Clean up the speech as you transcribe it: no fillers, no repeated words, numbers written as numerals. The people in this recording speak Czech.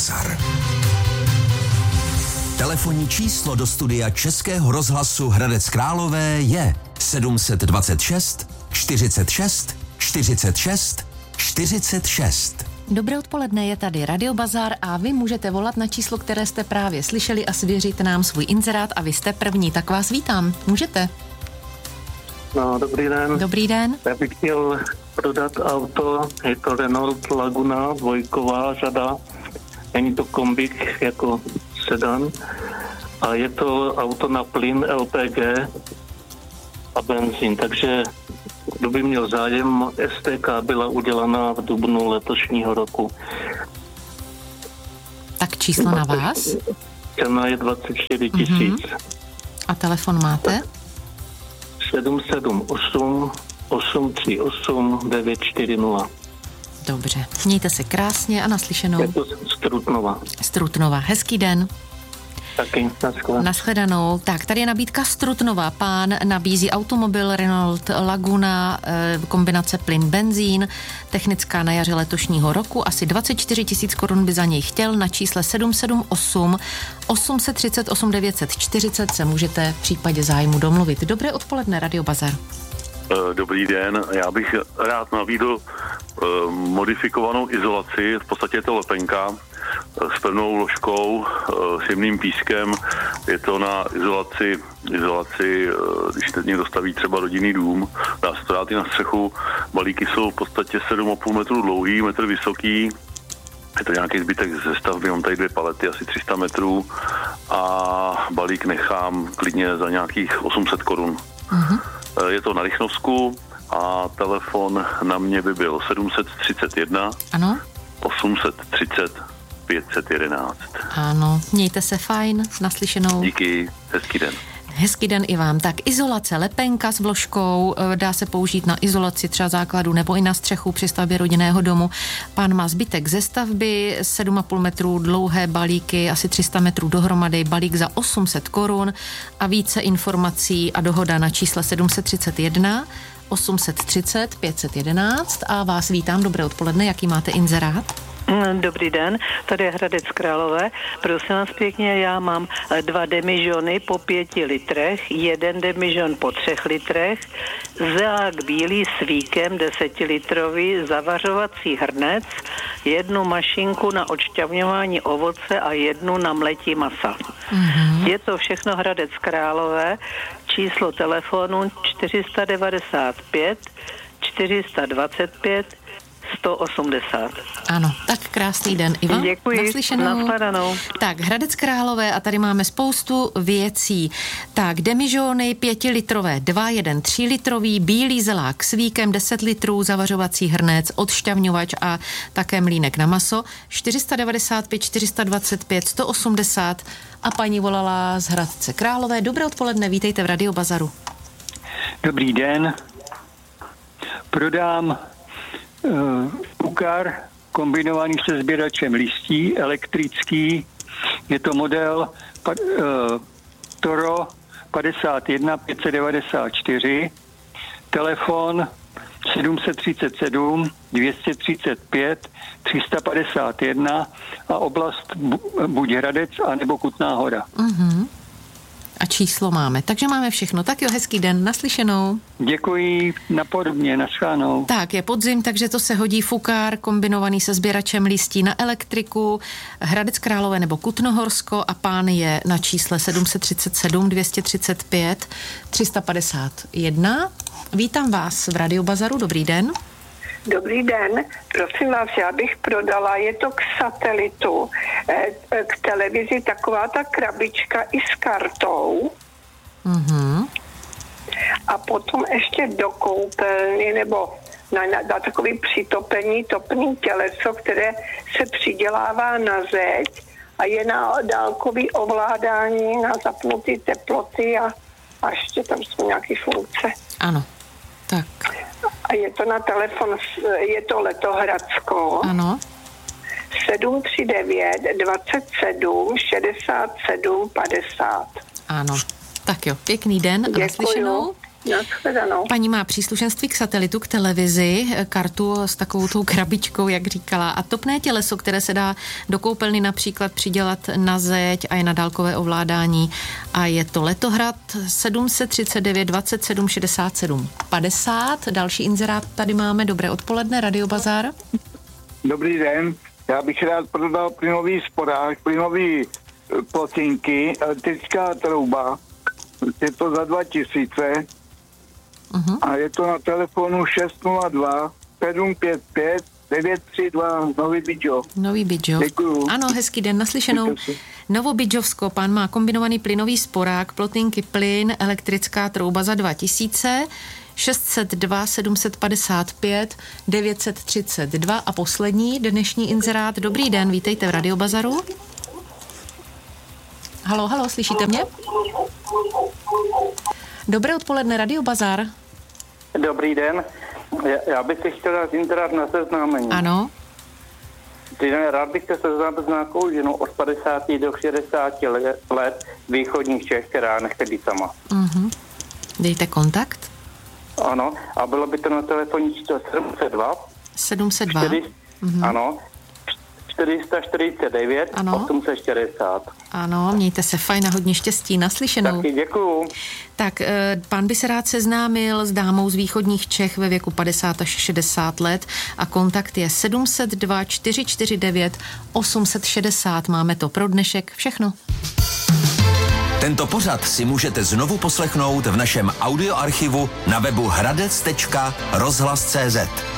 Bazar. Telefonní číslo do studia Českého rozhlasu Hradec Králové je 726 46 46 46. Dobré odpoledne, je tady Radio Bazar a vy můžete volat na číslo, které jste právě slyšeli a svěřit nám svůj inzerát a vy jste první, tak vás vítám. Můžete? No, dobrý den. Dobrý den. Já bych chtěl prodat auto, je to Renault Laguna, dvojková řada, není to kombík jako sedan a je to auto na plyn LPG a benzín, takže kdo by měl zájem, STK byla udělaná v dubnu letošního roku. Tak číslo na vás? Cena je 24 000. A telefon máte? 778 838 940. Dobře, mějte se krásně a naslyšenou. Je to z Trutnova. Hezký den. Taky, Nashledanou. Tak, tady je nabídka z Trutnova. Pán nabízí automobil Renault Laguna, kombinace plyn-benzín, technická na jaře letošního roku. Asi 24 000 korun by za něj chtěl. Na čísle 778 838 940 se můžete v případě zájmu domluvit. Dobré odpoledne, Radio Bazar. Dobrý den, já bych rád nabídl modifikovanou izolaci, v podstatě je to lepenka s pevnou ložkou, s jemným pískem, je to na izolaci, když někdo staví třeba rodinný dům, dá se to dát i na střechu, balíky jsou v podstatě 7,5 metru dlouhý, metr vysoký, je to nějaký zbytek ze stavby, mám tady 2 palety, asi 300 metrů a balík nechám klidně za nějakých 800 korun. Je to na Rychnovsku a telefon na mě by byl 731 ano? 830 511. Ano, mějte se fajn, naslyšenou. Díky, hezký den. Hezký den i vám. Tak izolace, lepenka s vložkou, dá se použít na izolaci třeba základu nebo i na střechu při stavbě rodinného domu. Pán má zbytek ze stavby, 7,5 metrů dlouhé balíky, asi 300 metrů dohromady, balík za 800 korun a více informací a dohoda na čísle 731 830 511 a vás vítám, dobré odpoledne, jaký máte inzerát? Dobrý den, tady je Hradec Králové. Prosím vás pěkně, já mám 2 demižony po 5 litrech, 1 demižon po 3 litrech, zelák bílý s víkem 10 litrový, zavařovací hrnec, 1 mašinku na odšťavňování ovoce a 1 na mletí masa. Je to všechno Hradec Králové, číslo telefonu 495 425 180. Ano, tak krásný den i vám. Děkuji, nashledanou. Tak, Hradec Králové a tady máme spoustu věcí. Tak, demižony 5-litrové, 2, 1 3-litrový, bílý zelák s víkem 10 litrů, zavařovací hrnec, odšťavňovač a také mlýnek na maso, 495, 425, 180 a paní volala z Hradce Králové. Dobré odpoledne, vítejte v Radio Bazaru. Dobrý den. Prodám Pukar kombinovaný se sběračem listí, elektrický. Je to model Toro 51 594, telefon 737 235 351 a oblast buď Hradec, anebo Kutná Hora. A číslo máme, takže máme všechno. Tak jo, hezký den, naslyšenou. Děkuji, napodobně, naschánou. Tak, je podzim, takže to se hodí fukár kombinovaný se sběračem listí na elektriku, Hradec Králové nebo Kutnohorsko a pán je na čísle 737 235 351. Vítám vás v Radio Bazaru, dobrý den. Dobrý den, prosím vás, já bych prodala, je to k satelitu, k televizi taková ta krabička i s kartou. A potom ještě do koupelny nebo na takový přitopení, topný těleso, které se přidělává na zeď a je na dálkový ovládání, na zapnutý teploty a ještě tam jsou nějaké funkce. Ano, tak. A je to na telefon, je to Letohradsko. Ano. 739 27 67 50. Ano. Tak jo, pěkný den a naslyšenou. Nashledanou. Paní má příslušenství k satelitu, k televizi, kartu s takovou tou krabičkou, jak říkala, a topné těleso, které se dá do koupelny například přidělat na zeď a je na dálkové ovládání. A je to Letohrad 739 27 67 50. Další inzerát tady máme. Dobré odpoledne, Radio Bazar. Dobrý den, já bych rád prodal plynový spodák, plynový plotinky, elektrická trouba, je to za 2000 a je to na telefonu 602 755 932 Nový Bydžov. Nový Bydžov. Děkuju. Ano, hezký den, naslyšenou. Novobydžovsko, pán má kombinovaný plynový sporák, plotinky plyn, elektrická trouba za 2000, 602 755 932 a poslední dnešní inzerát. Dobrý den, vítejte v Radio Bazaru. Halo, slyšíte mě? Dobré odpoledne, Radio Bazar. Dobrý den, já bych si chtěl dát inzerát na seznámení. Ano. Rád bych se seznámil s nějakou ženou od 50 do 60 let východních Čech, která nechce být sama. Dejte kontakt. Ano, a bylo by to na telefoní 702. 702. Ano, 449, ano. 840. Ano, mějte se fajn a hodně štěstí, naslyšenou. Taky děkuju. Tak, pán by se rád seznámil s dámou z východních Čech ve věku 50 až 60 let a kontakt je 702 449 860. Máme to pro dnešek všechno. Tento pořad si můžete znovu poslechnout v našem audioarchivu na webu hradec.rozhlas.cz.